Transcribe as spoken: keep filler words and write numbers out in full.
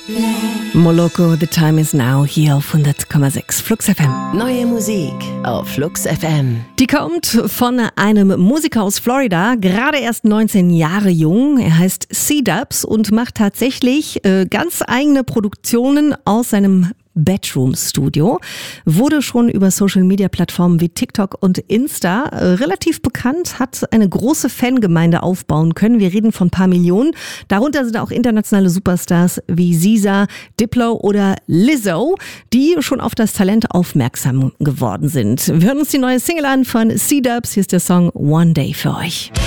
Moloko, The Time Is Now, hier auf hundert Komma sechs Flux F M. Neue Musik auf Flux F M. Die kommt von einem Musiker aus Florida, gerade erst neunzehn Jahre jung. Er heißt C-Dubs und macht tatsächlich äh, ganz eigene Produktionen aus seinem Bedroom-Studio. Wurde schon über Social-Media-Plattformen wie TikTok und Insta äh, relativ bekannt, hat eine große Fangemeinde aufbauen können. Wir reden von ein paar Millionen. Darunter sind auch internationale Superstars wie SZA, Diplo oder Lizzo, die schon auf das Talent aufmerksam geworden sind. Wir hören uns die neue Single an von C-Dubs. Hier ist der Song One Day für euch.